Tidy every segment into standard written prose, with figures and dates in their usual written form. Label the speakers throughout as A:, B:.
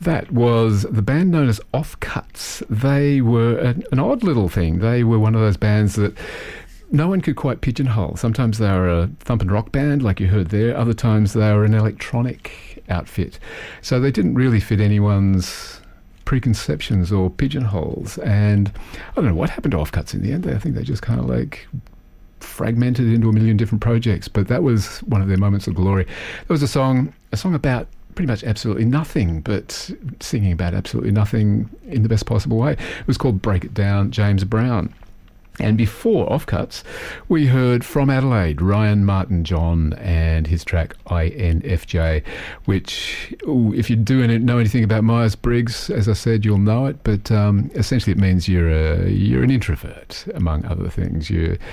A: That was the band known as Offcuts. They were an odd little thing. They were one of those bands that no one could quite pigeonhole. Sometimes they were a thump and rock band, like you heard there. Other times they were an electronic outfit. So they didn't really fit anyone's preconceptions or pigeonholes. And I don't know what happened to Offcuts in the end. I think they just kind of like fragmented into a million different projects. But that was one of their moments of glory. There was a song about pretty much absolutely nothing, but singing about absolutely nothing in the best possible way. It was called Break It Down, James Brown. And before Offcuts, we heard from Adelaide, Ryan Martin John and his track INFJ, which, if you do know anything about Myers-Briggs, as I said, you'll know it, but essentially it means you're an introvert, among other things.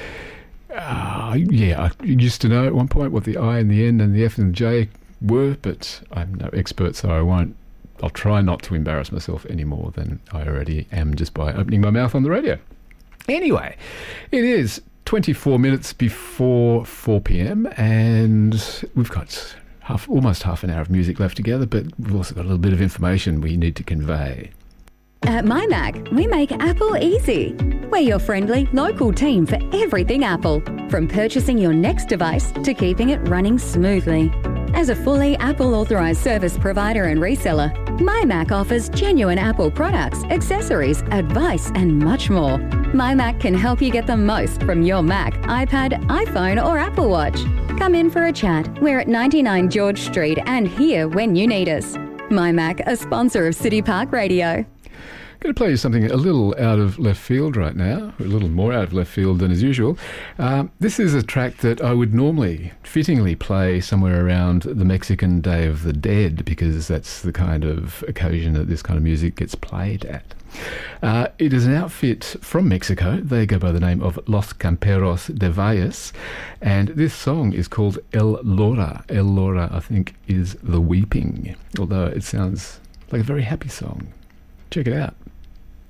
A: I used to know at one point what the I and the N and the F and the J were, but I'm no expert, so I'll try not to embarrass myself any more than I already am just by opening my mouth on the radio. Anyway, it is 24 minutes before 4 p.m. and we've got almost half an hour of music left together, but we've also got a little bit of information we need to convey.
B: At MyMac, we make Apple easy. We're your friendly, local team for everything Apple, from purchasing your next device to keeping it running smoothly. As a fully Apple authorised service provider and reseller, MyMac offers genuine Apple products, accessories, advice and much more. MyMac can help you get the most from your Mac, iPad, iPhone or Apple Watch. Come in for a chat. We're at 99 George Street and here when you need us. MyMac, a sponsor of City Park Radio.
A: I'm going to play you something a little out of left field right now, a little more out of left field than as usual. This is a track that I would normally fittingly play somewhere around the Mexican Day of the Dead, because that's the kind of occasion that this kind of music gets played at. It is an outfit from Mexico. They go by the name of Los Camperos de Valles, and this song is called El Lora. El Lora, I think, is the weeping, although it sounds like a very happy song. Check it out.